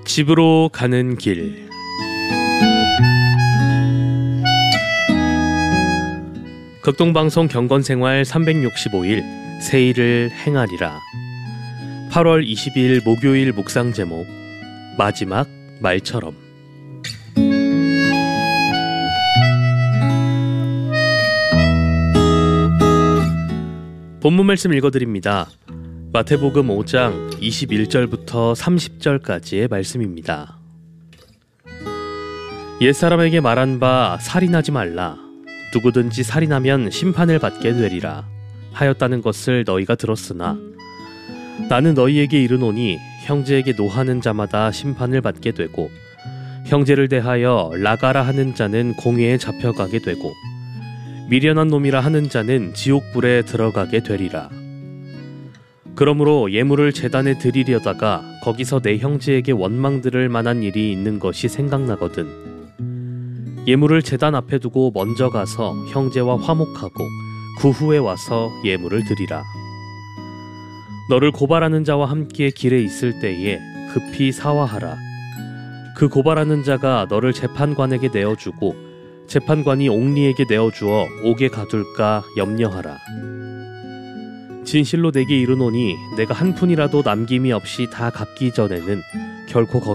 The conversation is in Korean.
집으로 가는 길. 극동방송 경건생활 365일 새일을 행하리라. 8월 22일 목요일 묵상 제목 마지막 말처럼. 본문 말씀 읽어드립니다. 마태복음 5장 21절부터 30절까지의 말씀입니다. 옛사람에게 말한 바 살인하지 말라. 누구든지 살인하면 심판을 받게 되리라 하였다는 것을 너희가 들었으나 나는 너희에게 이르노니 형제에게 노하는 자마다 심판을 받게 되고 형제를 대하여 나가라 하는 자는 공회에 잡혀가게 되고 미련한 놈이라 하는 자는 지옥불에 들어가게 되리라. 그러므로 예물을 제단에 드리려다가 거기서 내 형제에게 원망 들을 만한 일이 있는 것이 생각나거든 예물을 제단 앞에 두고 먼저 가서 형제와 화목하고 그 후에 와서 예물을 드리라. 너를 고발하는 자와 함께 길에 있을 때에 급히 사화하라. 그 고발하는 자가 너를 재판관에게 내어주고 재판관이 옥리에게 내어주어 옥에 가둘까 염려하라. 진실로 내게 이르노니 내가 한 푼이라도 남김이 없이 다 갚기 전에는 결코